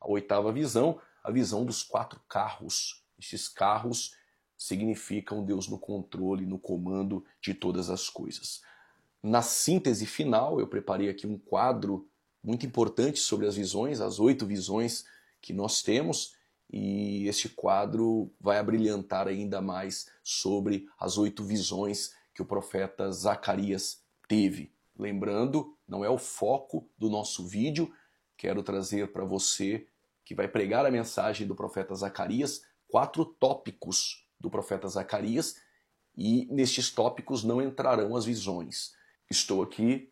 a oitava visão, a visão dos 4 carros. Estes carros significam Deus no controle, no comando de todas as coisas. Na síntese final, eu preparei aqui um quadro muito importante sobre as visões, as 8 visões que nós temos, e este quadro vai abrilhantar ainda mais sobre as 8 visões que o profeta Zacarias teve. Lembrando, não é o foco do nosso vídeo, quero trazer para você que vai pregar a mensagem do profeta Zacarias 4 tópicos do profeta Zacarias, e nestes tópicos não entrarão as visões. Estou aqui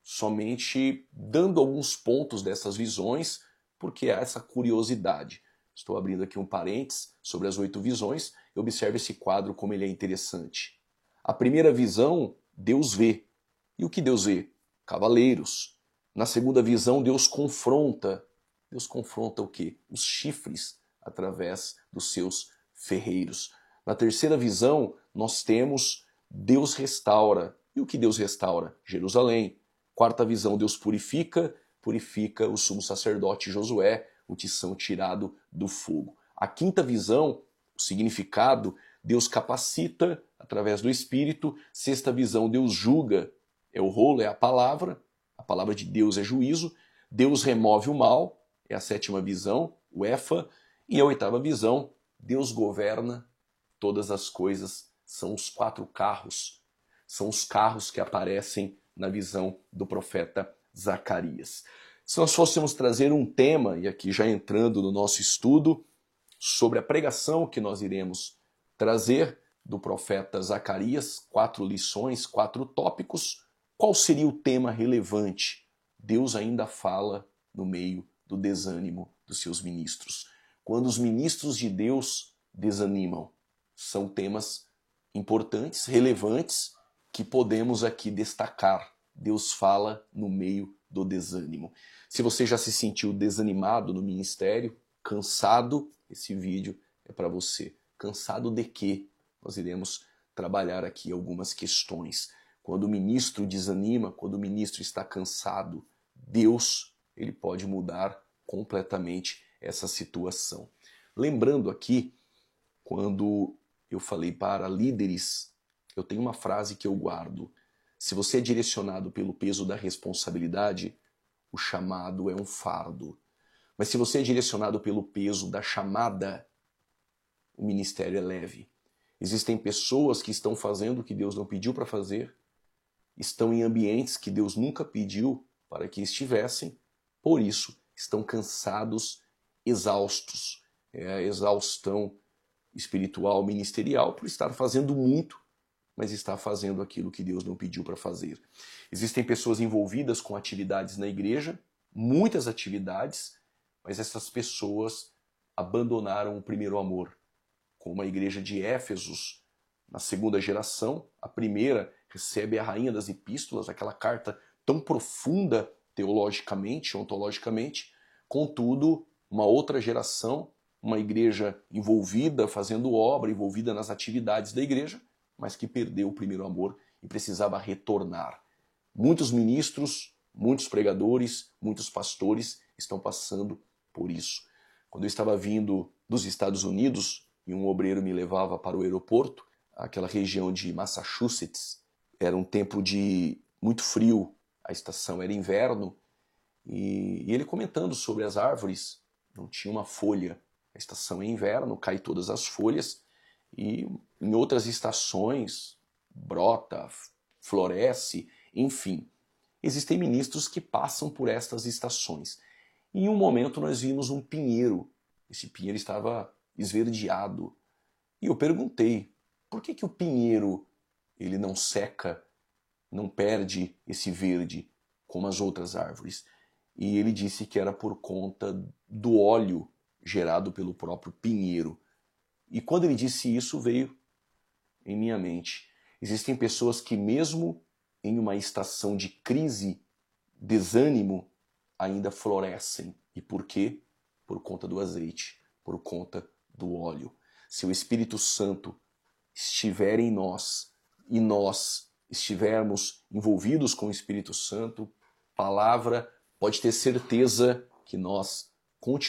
somente dando alguns pontos dessas visões, porque há essa curiosidade. Estou abrindo aqui um parênteses sobre as 8 visões, e observe esse quadro como ele é interessante. A primeira visão, Deus vê. E o que Deus vê? Cavaleiros. Na segunda visão, Deus confronta. Deus confronta o quê? Os chifres através dos seus ferreiros. Na terceira visão, nós temos Deus restaura. E o que Deus restaura? Jerusalém. Quarta visão, Deus purifica o sumo sacerdote Josué, o tição tirado do fogo. A quinta visão, o significado, Deus capacita através do Espírito. Sexta visão, Deus julga, é o rolo, é a palavra de Deus é juízo. Deus remove o mal, é a sétima visão, o Efa. E a oitava visão, Deus governa todas as coisas, são os 4 carros, são os carros que aparecem na visão do profeta Zacarias. Se nós fôssemos trazer um tema, e aqui já entrando no nosso estudo, sobre a pregação que nós iremos trazer do profeta Zacarias, 4 lições, 4 tópicos, qual seria o tema relevante? Deus ainda fala no meio do desânimo dos seus ministros. Quando os ministros de Deus desanimam, são temas importantes, relevantes, que podemos aqui destacar. Deus fala no meio do desânimo. Se você já se sentiu desanimado no ministério, cansado, esse vídeo é para você. Cansado de quê? Nós iremos trabalhar aqui algumas questões. Quando o ministro desanima, quando o ministro está cansado, Deus, ele pode mudar completamente essa situação. Lembrando aqui, quando eu falei para líderes, eu tenho uma frase que eu guardo. Se você é direcionado pelo peso da responsabilidade, o chamado é um fardo. Mas se você é direcionado pelo peso da chamada, o ministério é leve. Existem pessoas que estão fazendo o que Deus não pediu para fazer, estão em ambientes que Deus nunca pediu para que estivessem, por isso estão cansados, exaustos. É a exaustão espiritual, ministerial, por estar fazendo muito, mas está fazendo aquilo que Deus não pediu para fazer. Existem pessoas envolvidas com atividades na igreja, muitas atividades, mas essas pessoas abandonaram o primeiro amor. Como a igreja de Éfesos, na segunda geração, a primeira recebe a rainha das epístolas, aquela carta tão profunda teologicamente, ontologicamente, contudo, uma outra geração, uma igreja envolvida, fazendo obra, envolvida nas atividades da igreja, mas que perdeu o primeiro amor e precisava retornar. Muitos ministros, muitos pregadores, muitos pastores estão passando por isso. Quando eu estava vindo dos Estados Unidos e um obreiro me levava para o aeroporto, aquela região de Massachusetts, era um tempo de muito frio, a estação era inverno, e ele comentando sobre as árvores, não tinha uma folha. A estação é inverno, cai todas as folhas, e em outras estações brota, floresce, enfim. Existem ministros que passam por estas estações. E em um momento nós vimos um pinheiro. Esse pinheiro estava esverdeado. E eu perguntei, por que o pinheiro ele não seca, não perde esse verde como as outras árvores? E ele disse que era por conta do óleo gerado pelo próprio pinheiro. E quando ele disse isso, veio em minha mente. Existem pessoas que mesmo em uma estação de crise, desânimo, ainda florescem. E por quê? Por conta do azeite, por conta do óleo. Se o Espírito Santo estiver em nós e nós estivermos envolvidos com o Espírito Santo, palavra, pode ter certeza que nós continuamos